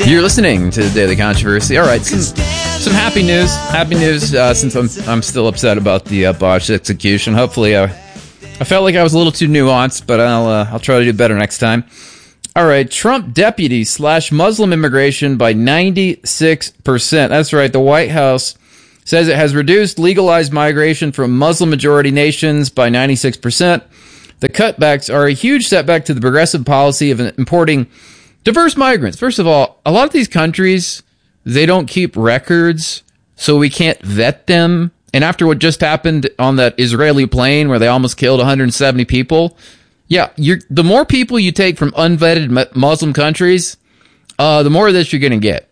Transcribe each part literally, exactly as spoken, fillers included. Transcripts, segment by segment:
You're listening to the Daily Controversy. All right, some, some happy news. Happy news uh, since I'm I'm still upset about the uh, botched execution. Hopefully, uh, I felt like I was a little too nuanced, but I'll uh, I'll try to do better next time. All right, Trump deputies slash Muslim immigration by ninety-six percent. That's right. The White House says it has reduced legalized migration from Muslim-majority nations by ninety-six percent. The cutbacks are a huge setback to the progressive policy of importing diverse migrants. First of all, a lot of these countries, they don't keep records, so we can't vet them. And after what just happened on that Israeli plane where they almost killed one hundred seventy people, yeah, you're, the more people you take from unvetted Muslim countries, uh, the more of this you're going to get.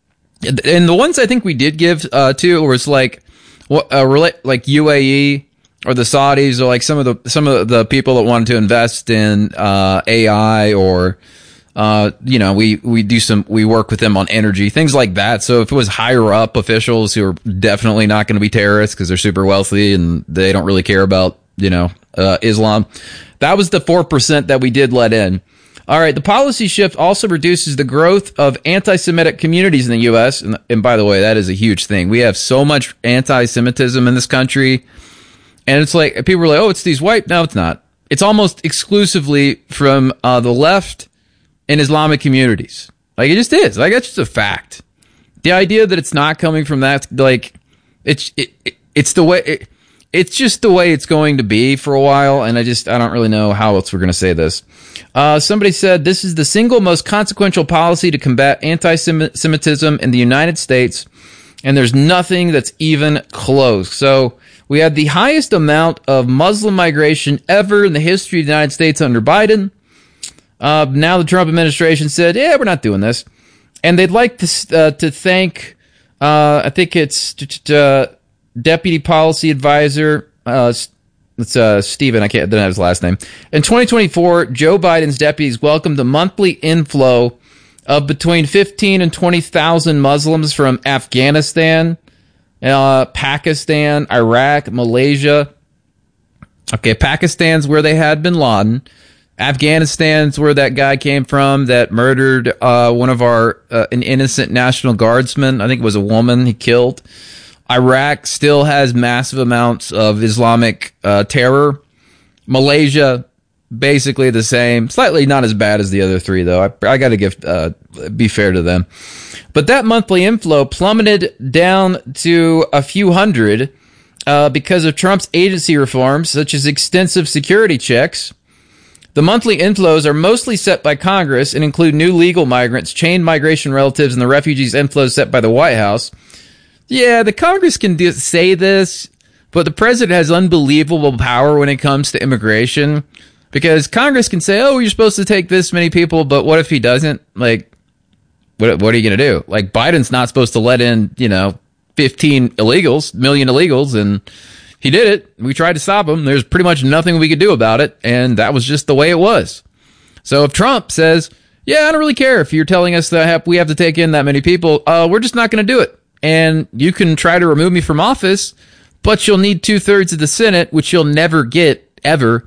And the ones I think we did give uh, to was like, uh, like U A E or the Saudis or like some of the some of the people that wanted to invest in uh, A I or. Uh, you know, we, we do some, we work with them on energy, things like that. So if it was higher up officials who are definitely not going to be terrorists because they're super wealthy and they don't really care about, you know, uh, Islam, that was the four percent that we did let in. All right. The policy shift also reduces the growth of anti-Semitic communities in the U S. And, and by the way, that is a huge thing. We have so much anti-Semitism in this country. And it's like, people are like, oh, it's these white. No, it's not. It's almost exclusively from uh, the left in Islamic communities. Like, it just is. Like, that's just a fact. The idea that it's not coming from that, like, it's it, it, it's the way, it, it's just the way it's going to be for a while, and I just, I don't really know how else we're going to say this. Uh, somebody said, this is the single most consequential policy to combat anti-Semitism in the United States, and there's nothing that's even close. So, we had the highest amount of Muslim migration ever in the history of the United States under Biden. Uh, now the Trump administration said, yeah, we're not doing this. And they'd like to uh, to thank, uh, I think it's uh, Deputy Policy Advisor, uh, it's uh, Stephen, I can't, I don't have his last name. In twenty twenty-four, Joe Biden's deputies welcomed a monthly inflow of between fifteen and twenty thousand Muslims from Afghanistan, uh, Pakistan, Iraq, Malaysia. Okay, Pakistan's where they had bin Laden. Afghanistan's where that guy came from that murdered uh, one of our, uh, an innocent National Guardsmen. I think it was a woman he killed. Iraq still has massive amounts of Islamic uh, terror. Malaysia, basically the same. Slightly not as bad as the other three, though. I, I got to give uh, be fair to them. But that monthly inflow plummeted down to a few hundred uh, because of Trump's agency reforms, such as extensive security checks. The monthly inflows are mostly set by Congress and include new legal migrants, chained migration relatives, and the refugees inflows set by the White House. Yeah, the Congress can do, say this, but the president has unbelievable power when it comes to immigration because Congress can say, oh, you're supposed to take this many people, but what if he doesn't? Like, what, what are you going to do? Like, Biden's not supposed to let in, you know, fifteen illegals, million illegals, and he did it. We tried to stop him. There's pretty much nothing we could do about it, and that was just the way it was. So if Trump says, yeah, I don't really care if you're telling us that we have to take in that many people, uh, we're just not going to do it. And you can try to remove me from office, but you'll need two-thirds of the Senate, which you'll never get, ever.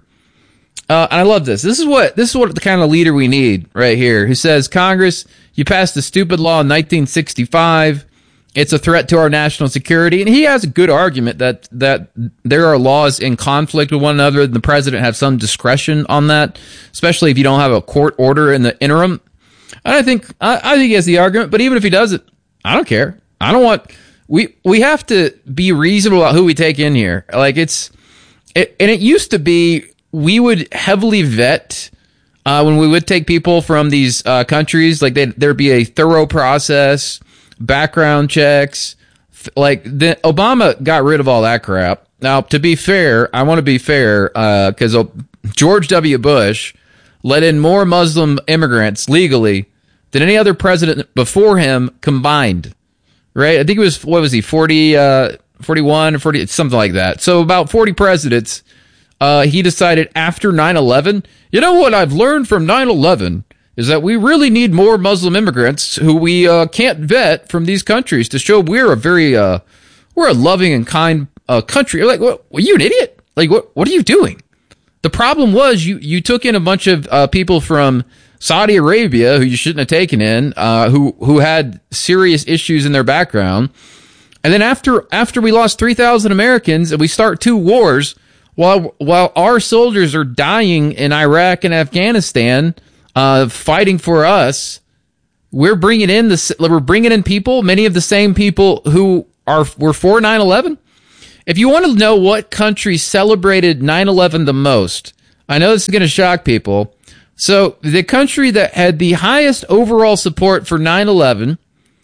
Uh, and I love this. This is what this is what the kind of leader we need right here, who says, Congress, you passed a stupid law in nineteen sixty-five. It's a threat to our national security. And he has a good argument that, that there are laws in conflict with one another and the president has some discretion on that, especially if you don't have a court order in the interim. And I think, I, I think he has the argument, but even if he doesn't, I don't care. I don't want, we, we have to be reasonable about who we take in here. Like it's, it, and it used to be, we would heavily vet, uh, when we would take people from these, uh, countries, like there'd be a thorough process, background checks, like the Obama got rid of all that crap. Now, to be fair, I want to be fair, uh, because George W. Bush let in more Muslim immigrants legally than any other president before him combined. Right? I think it was, what was he, forty, uh, forty-one or forty, something like that. So about forty presidents, uh, he decided after nine eleven, you know what I've learned from nine eleven is that we really need more Muslim immigrants who we uh, can't vet from these countries to show we're a very, uh, we're a loving and kind uh, country. Like, what, are you an idiot? Like, what, what are you doing? The problem was you, you took in a bunch of uh, people from Saudi Arabia, who you shouldn't have taken in, uh, who who had serious issues in their background. And then after after we lost three thousand Americans and we start two wars, while while our soldiers are dying in Iraq and Afghanistan, uh, fighting for us, we're bringing in the we're bringing in people, many of the same people who are were for nine eleven. If you want to know what country celebrated nine eleven the most, I know this is going to shock people. So the country that had the highest overall support for nine eleven,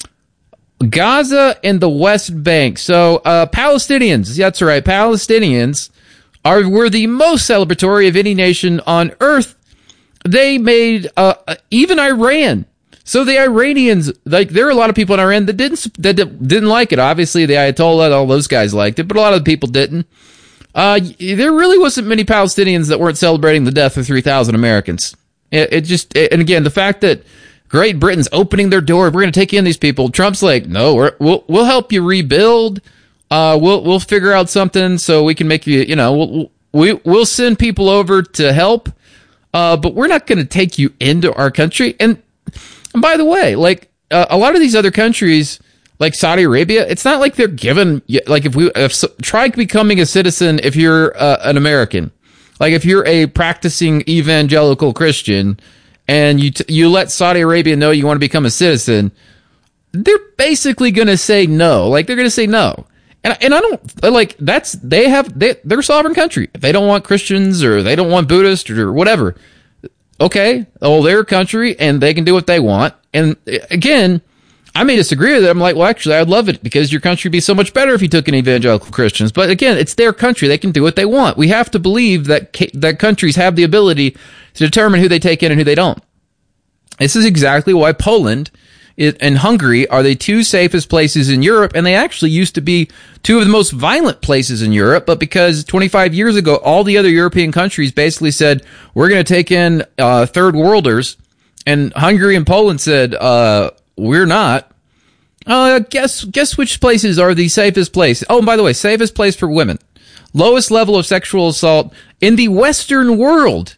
Gaza and the West Bank. So uh, Palestinians, that's right, Palestinians are were the most celebratory of any nation on earth. They made uh, even Iran. So the Iranians, like, there are a lot of people in Iran that didn't that didn't like it. Obviously, the Ayatollah, all those guys liked it, but a lot of the people didn't. Uh, there really wasn't many Palestinians that weren't celebrating the death of three thousand Americans. It, it just, it, and again, the fact that Great Britain's opening their door, we're going to take in these people. Trump's like, no, we're, we'll we'll help you rebuild. Uh, we'll we'll figure out something so we can make you, you know, we'll we, we'll send people over to help. Uh, but we're not going to take you into our country. And And by the way, like uh, a lot of these other countries, like Saudi Arabia, it's not like they're given, like if we if, so, try becoming a citizen if you're uh, an American. Like if you're a practicing evangelical Christian and you t- you let Saudi Arabia know you want to become a citizen, they're basically going to say no. Like they're going to say no. And and I don't, like, that's, they have, they, they're a sovereign country. If they don't want Christians or they don't want Buddhists or whatever, okay, well, they're a country and they can do what they want. And again, I may disagree with it. I'm like, well, actually, I'd love it because your country would be so much better if you took in evangelical Christians. But again, it's their country. They can do what they want. We have to believe that that countries have the ability to determine who they take in and who they don't. This is exactly why Poland and Hungary are the two safest places in Europe, and they actually used to be two of the most violent places in Europe, but because twenty-five years ago, all the other European countries basically said, we're going to take in uh, third worlders, and Hungary and Poland said, uh, we're not. Uh, guess guess which places are the safest place? Oh, and by the way, safest place for women. Lowest level of sexual assault in the Western world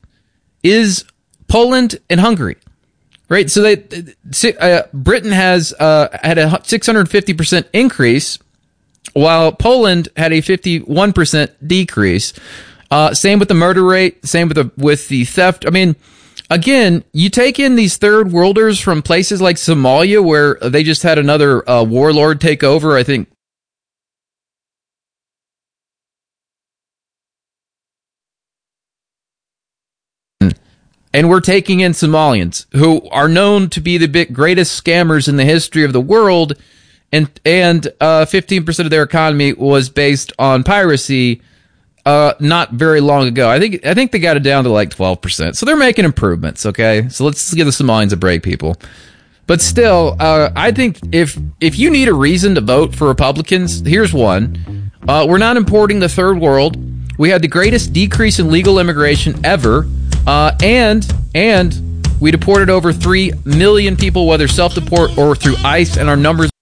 is Poland and Hungary. Right, so they uh, Britain has uh, had a six hundred fifty percent increase, while Poland had a fifty-one percent decrease. Uh, same with the murder rate, same with the with the theft. I mean, again, you take in these third worlders from places like Somalia, where they just had another uh, warlord take over. I think. And we're taking in Somalians, who are known to be the big, greatest scammers in the history of the world, and and uh, fifteen percent of their economy was based on piracy uh, not very long ago. I think I think they got it down to like twelve percent. So they're making improvements, okay? So let's give the Somalians a break, people. But still, uh, I think if if you need a reason to vote for Republicans, here's one. Uh, we're not importing the third world. We had the greatest decrease in legal immigration ever. Uh, and and we deported over three million people, whether self-deport or through ICE, and our numbers